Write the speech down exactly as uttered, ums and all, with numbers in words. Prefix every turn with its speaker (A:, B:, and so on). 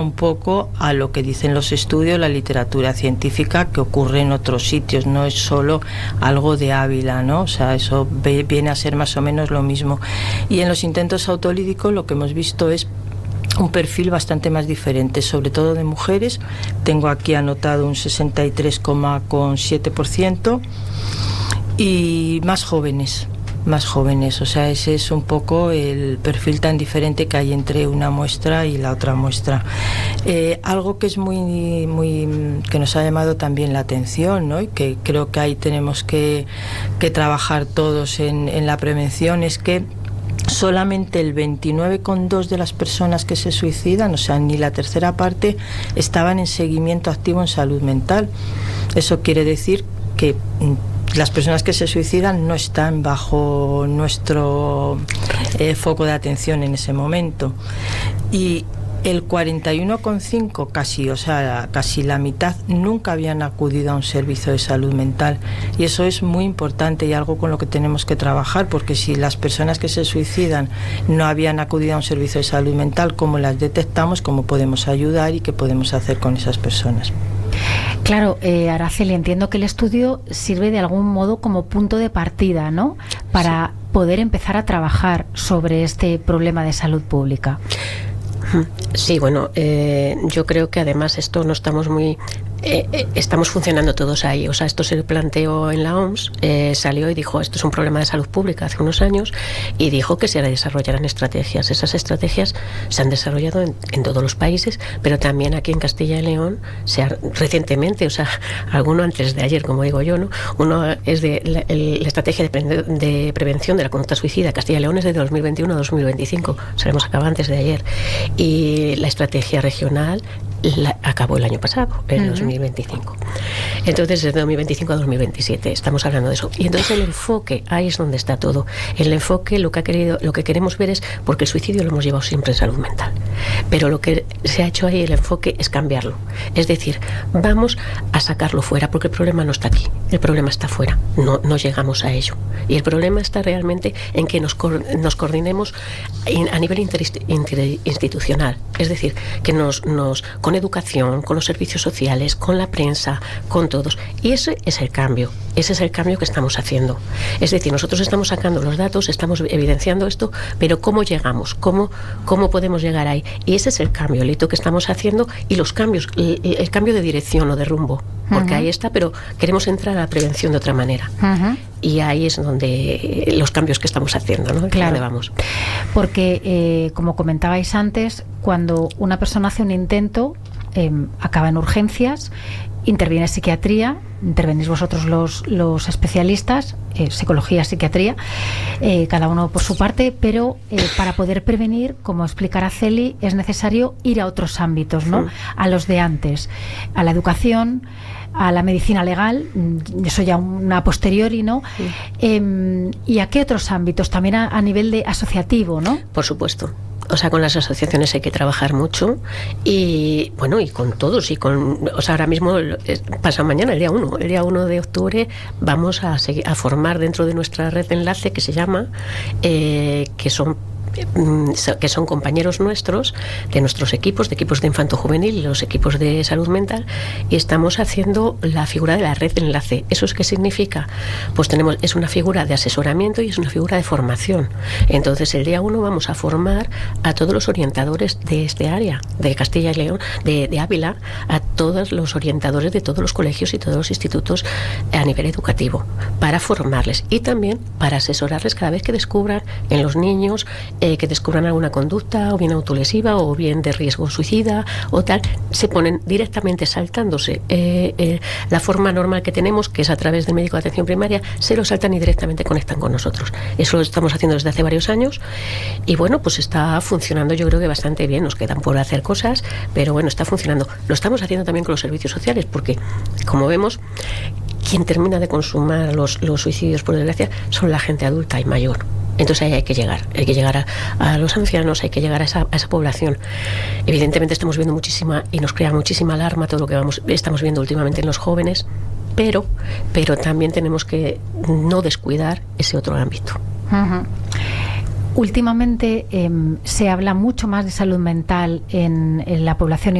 A: un poco a lo que dicen los estudios, la literatura científica, que ocurre en otros sitios, no es solo algo de Ávila, ¿no? O sea, eso ve, viene a ser más o menos lo mismo. Y en los intentos autolíticos lo que hemos visto es un perfil bastante más diferente, sobre todo de mujeres. Tengo aquí anotado un sesenta y tres coma siete por ciento y más jóvenes. más jóvenes, o sea, ese es un poco el perfil tan diferente que hay entre una muestra y la otra muestra. Eh, algo que es muy, muy, que nos ha llamado también la atención, ¿no? Y que creo que ahí tenemos que, que trabajar todos en, en la prevención, es que solamente el veintinueve coma dos de las personas que se suicidan, o sea, ni la tercera parte, estaban en seguimiento activo en salud mental. Eso quiere decir que las personas que se suicidan no están bajo nuestro eh, foco de atención en ese momento. Y el cuarenta y uno coma cinco, casi, o sea, casi la mitad, nunca habían acudido a un servicio de salud mental. Y eso es muy importante y algo con lo que tenemos que trabajar, porque si las personas que se suicidan no habían acudido a un servicio de salud mental, ¿cómo las detectamos? ¿Cómo podemos ayudar? ¿Y qué podemos hacer con esas personas?
B: Claro, eh, Araceli, entiendo que el estudio sirve de algún modo como punto de partida, ¿no? Para sí. poder empezar a trabajar sobre este problema de salud pública.
C: Sí, bueno, eh, yo creo que además esto no estamos muy... Eh, eh, estamos funcionando todos ahí, o sea, esto se planteó en la O M S, eh, salió y dijo, esto es un problema de salud pública hace unos años, y dijo que se desarrollaran estrategias. Esas estrategias se han desarrollado en, en todos los países, pero también aquí en Castilla y León, se ha, recientemente, o sea, alguno antes de ayer, como digo yo, ¿no? Uno es de la, el, la estrategia de, pre, de prevención de la conducta suicida. Castilla y León es de dos mil veintiuno a dos mil veinticinco, se la hemos acabado antes de ayer, y la estrategia regional la, acabó el año pasado, en uh-huh. dos mil veinticinco. Entonces, de dos mil veinticinco a dos mil veintisiete estamos hablando de eso. Y entonces el enfoque, ahí es donde está todo. El enfoque, lo que ha querido, lo que queremos ver es, porque el suicidio lo hemos llevado siempre en salud mental, pero lo que se ha hecho ahí, el enfoque, es cambiarlo. Es decir, vamos a sacarlo fuera, porque el problema no está aquí, el problema está fuera, no, no llegamos a ello. Y el problema está realmente en que nos, nos coordinemos a nivel interinstitucional, es decir, que nos, nos con educación, con los servicios sociales, con la prensa, con todos. Y ese es el cambio, ese es el cambio que estamos haciendo. Es decir, nosotros estamos sacando los datos, estamos evidenciando esto, pero ¿cómo llegamos? ¿Cómo, cómo podemos llegar ahí? Y ese es el cambio, el hito que estamos haciendo, y los cambios, el, el cambio de dirección o de rumbo, porque uh-huh. ahí está, pero queremos entrar a la prevención de otra manera. Uh-huh. Y ahí es donde los cambios que estamos haciendo, ¿no?
B: Claro,
C: ¿dónde vamos?
B: Porque, eh, como comentabais antes, cuando una persona hace un intento, eh, acaba en urgencias, interviene psiquiatría, intervenís vosotros los, los especialistas, eh, psicología, psiquiatría, eh, cada uno por su parte, pero eh, para poder prevenir, como explica Araceli, es necesario ir a otros ámbitos, ¿no? Sí. A los de antes, a la educación, a la medicina legal, eso ya una posteriori, ¿no? Sí. Eh, ¿Y a qué otros ámbitos? También a, a nivel de asociativo, ¿no?
C: Por supuesto. O sea, con las asociaciones hay que trabajar mucho, y bueno, y con todos, y con, o sea, ahora mismo pasa mañana, el día uno, el día uno de octubre vamos a seguir, a formar dentro de nuestra red de enlace, que se llama, eh, que son que son compañeros nuestros, de nuestros equipos, de equipos de infanto-juvenil y los equipos de salud mental, y estamos haciendo la figura de la red de enlace. ¿Eso es qué significa? Pues tenemos, es una figura de asesoramiento y es una figura de formación. Entonces, el día uno vamos a formar a todos los orientadores de este área, de Castilla y León, de, de Ávila, a todos los orientadores de todos los colegios y todos los institutos a nivel educativo, para formarles y también para asesorarles cada vez que descubran en los niños Eh, que descubran alguna conducta, o bien autolesiva, o bien de riesgo suicida, o tal, se ponen directamente saltándose eh, eh, la forma normal que tenemos, que es a través del médico de atención primaria, se lo saltan y directamente conectan con nosotros. Eso lo estamos haciendo desde hace varios años, y bueno, pues está funcionando, yo creo que bastante bien. Nos quedan por hacer cosas, pero bueno, está funcionando. Lo estamos haciendo también con los servicios sociales, porque, como vemos, quien termina de consumar los, los suicidios, por desgracia, son la gente adulta y mayor. Entonces ahí hay que llegar, hay que llegar a, a los ancianos, hay que llegar a esa, a esa población. Evidentemente estamos viendo muchísima, y nos crea muchísima alarma todo lo que vamos, estamos viendo últimamente en los jóvenes, pero, pero también tenemos que no descuidar ese otro ámbito.
B: Uh-huh. Últimamente eh, se habla mucho más de salud mental en, en la población